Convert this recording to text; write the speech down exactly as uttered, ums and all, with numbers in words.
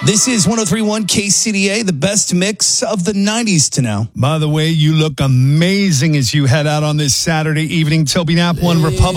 This is one oh three point one K C D A, the best mix of the nineties to now. By the way, you look amazing as you head out on this Saturday evening. Toby Knapp, One Republic.